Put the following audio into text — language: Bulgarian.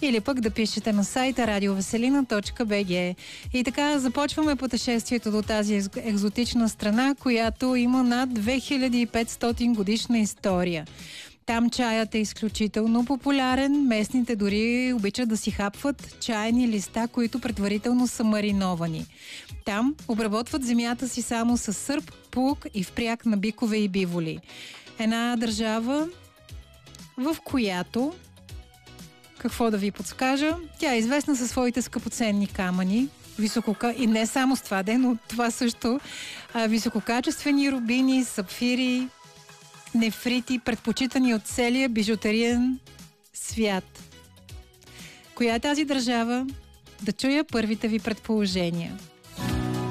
или пък да пишете на сайта radioveselina.bg. И така започваме пътешествието до тази екзотична страна, която има над 2500 годишна история. Там чаят е изключително популярен. Местните дори обичат да си хапват чайни листа, които предварително са мариновани. Там обработват земята си само с сърп, плуг и впряг на бикове и биволи. Една държава, в която, какво да ви подскажа, тя е известна със своите скъпоценни камъни, и не само с това, но това също, висококачествени рубини, сапфири, нефрити, предпочитани от целия бижутериен свят. Коя е тази държава? Да чуя първите ви предположения.